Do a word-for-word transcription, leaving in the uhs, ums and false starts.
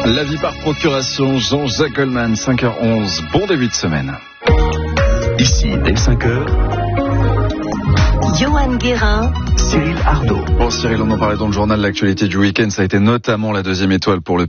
La vie par procuration, Jean-Jacques Goldman, cinq heures onze. Bon début de semaine. Ici, dès cinq heures, Johan Guérin, Cyril Ardo. Bon Cyril, on en parlait dans le journal, l'actualité du week-end, ça a été notamment la deuxième étoile pour le